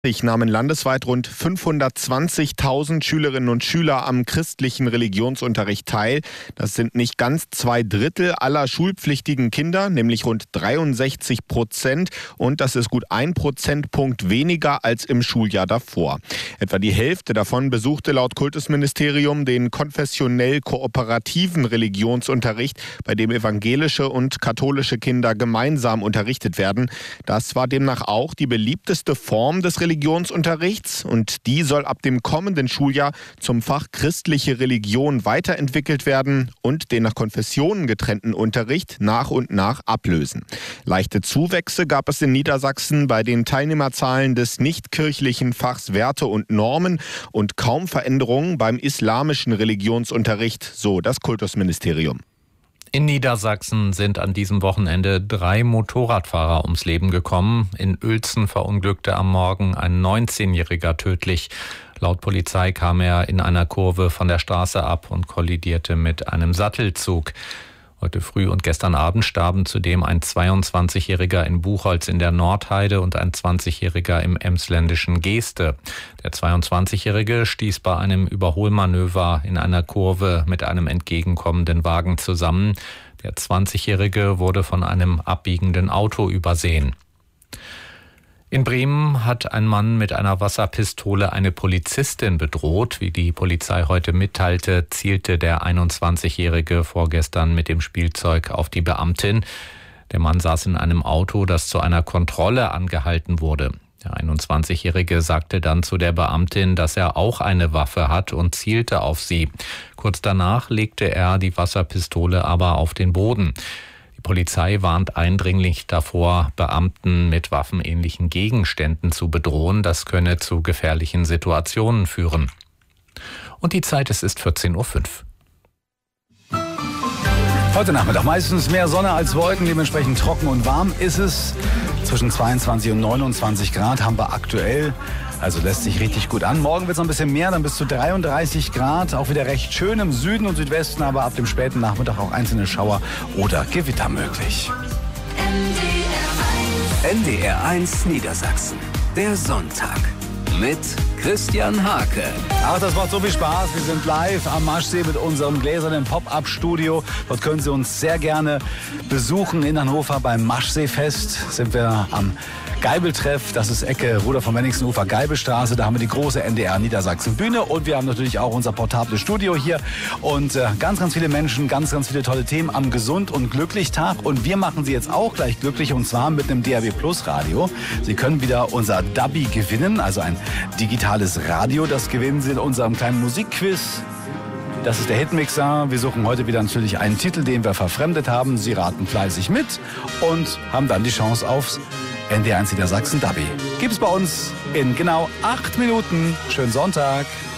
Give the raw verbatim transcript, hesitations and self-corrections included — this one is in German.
nahmen landesweit rund fünfhundertzwanzigtausend Schülerinnen und Schüler am christlichen Religionsunterricht teil. Das sind nicht ganz zwei Drittel aller schulpflichtigen Kinder, nämlich rund dreiundsechzig Prozent. Und das ist gut ein Prozentpunkt weniger als im Schuljahr davor. Etwa die Hälfte davon besuchte laut Kultusministerium den konfessionell kooperativen Religionsunterricht, bei dem evangelische und katholische Kinder gemeinsam unterrichtet werden. Das war demnach auch die beliebteste Form des Religionsunterrichts, und die soll ab dem kommenden Schuljahr zum Fach christliche Religion weiterentwickelt werden und den nach Konfessionen getrennten Unterricht nach und nach ablösen. Leichte Zuwächse gab es in Niedersachsen bei den Teilnehmerzahlen des nichtkirchlichen Fachs Werte und Normen und kaum Veränderungen beim islamischen Religionsunterricht, so das Kultusministerium. In Niedersachsen sind an diesem Wochenende drei Motorradfahrer ums Leben gekommen. In Uelzen verunglückte am Morgen ein neunzehnjähriger tödlich. Laut Polizei kam er in einer Kurve von der Straße ab und kollidierte mit einem Sattelzug. Heute früh und gestern Abend starben zudem ein zweiundzwanzigjähriger in Buchholz in der Nordheide und ein zwanzigjähriger im emsländischen Geeste. Der zweiundzwanzigjährige stieß bei einem Überholmanöver in einer Kurve mit einem entgegenkommenden Wagen zusammen. Der zwanzigjährige wurde von einem abbiegenden Auto übersehen. In Bremen hat ein Mann mit einer Wasserpistole eine Polizistin bedroht. Wie die Polizei heute mitteilte, zielte der einundzwanzigjährige vorgestern mit dem Spielzeug auf die Beamtin. Der Mann saß in einem Auto, das zu einer Kontrolle angehalten wurde. Der einundzwanzigjährige sagte dann zu der Beamtin, dass er auch eine Waffe hat, und zielte auf sie. Kurz danach legte er die Wasserpistole aber auf den Boden. Die Polizei warnt eindringlich davor, Beamten mit waffenähnlichen Gegenständen zu bedrohen. Das könne zu gefährlichen Situationen führen. Und die Zeit, es ist vierzehn Uhr fünf. Heute Nachmittag meistens mehr Sonne als Wolken, dementsprechend trocken und warm ist es. Zwischen zweiundzwanzig und neunundzwanzig Grad haben wir aktuell. Also lässt sich richtig gut an. Morgen wird es noch ein bisschen mehr, dann bis zu dreiunddreißig Grad. Auch wieder recht schön im Süden und Südwesten, aber ab dem späten Nachmittag auch einzelne Schauer oder Gewitter möglich. N D R eins Niedersachsen. Der Sonntag mit Christian Hake. Ach, das macht so viel Spaß. Wir sind live am Maschsee mit unserem gläsernen Pop-Up-Studio. Dort können Sie uns sehr gerne besuchen in Hannover beim Maschseefest. Sind wir am Geibeltreff, das ist Ecke Rudolf von Wenningsenufer, Geibelstraße. Da haben wir die große N D R Niedersachsen Bühne und wir haben natürlich auch unser portables Studio hier und äh, ganz, ganz viele Menschen, ganz, ganz viele tolle Themen am Gesund- und Glücklich-Tag. Und wir machen Sie jetzt auch gleich glücklich, und zwar mit einem D A B Plus Radio. Sie können wieder unser Dubby gewinnen, also ein digitales Radio. Das gewinnen Sie in unserem kleinen Musikquiz. Das ist der Hitmixer. Wir suchen heute wieder natürlich einen Titel, den wir verfremdet haben. Sie raten fleißig mit und haben dann die Chance aufs N D R eins Niedersachsen Dubby. Gibt es bei uns in genau acht Minuten. Schönen Sonntag.